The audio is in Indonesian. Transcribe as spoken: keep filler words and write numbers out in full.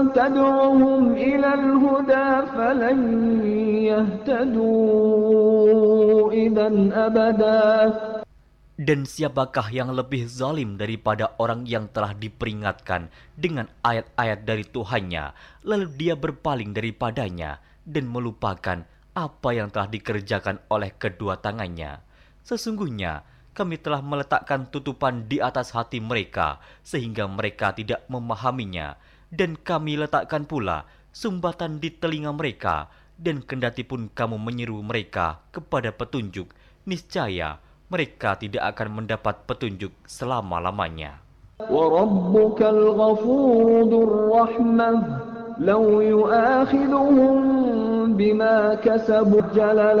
تدعوهم إلى الهدى فلن يهتدوا إذا أبدا. Dan siapakah yang lebih zalim daripada orang yang telah diperingatkan dengan ayat-ayat dari Tuhannya, lalu dia berpaling daripadanya dan melupakan apa yang telah dikerjakan oleh kedua tangannya. Sesungguhnya kami telah meletakkan tutupan di atas hati mereka sehingga mereka tidak memahaminya, dan kami letakkan pula sumbatan di telinga mereka, dan kendatipun kamu menyeru mereka kepada petunjuk, niscaya mereka tidak akan mendapat petunjuk selama-lamanya. وَرَبُّكَ الْغَفُورُ ذُو الرَّحْمَةِ لَوْ يُؤَاخِذُهُم بِمَا كَسَبُوا